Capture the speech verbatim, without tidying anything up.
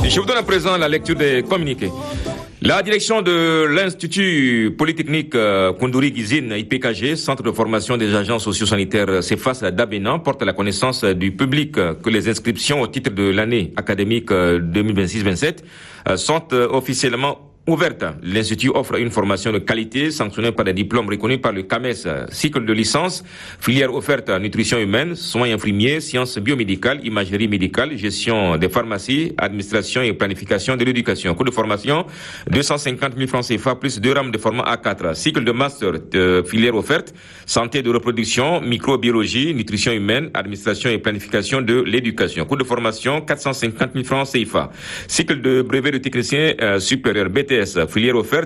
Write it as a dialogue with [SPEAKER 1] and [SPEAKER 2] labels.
[SPEAKER 1] Je vous donne à présent la lecture des communiqués. La direction de l'Institut Polytechnique Koundouri Guizine I P K G, Centre de formation des agents socio-sanitaires CEFAS d'Abénan, porte à la connaissance du public que les inscriptions au titre de l'année académique deux mille vingt-six vingt-sept sont officiellement ouverte. L'Institut offre une formation de qualité sanctionnée par des diplômes reconnus par le C A M E S. Cycle de licence, filière offerte nutrition humaine, soins infirmiers, sciences biomédicales, imagerie médicale, gestion des pharmacies, administration et planification de l'éducation. Coût de formation, deux cent cinquante mille francs C F A plus deux rames de format A quatre. Cycle de master, de filière offerte, santé de reproduction, microbiologie, nutrition humaine, administration et planification de l'éducation. Coût de formation, quatre cent cinquante mille francs C F A. Cycle de brevet de technicien euh, supérieur B T S, filière offerte,